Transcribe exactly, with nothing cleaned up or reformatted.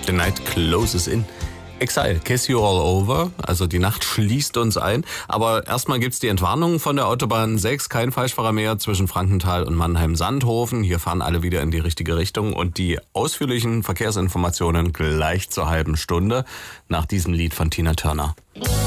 The night closes in. Exile, kiss you all over. Also die Nacht schließt uns ein. Aber erstmal gibt's die Entwarnung von der Autobahn sechs. Kein Falschfahrer mehr zwischen Frankenthal und Mannheim-Sandhofen. Hier fahren alle wieder in die richtige Richtung. Und die ausführlichen Verkehrsinformationen gleich zur halben Stunde nach diesem Lied von Tina Turner.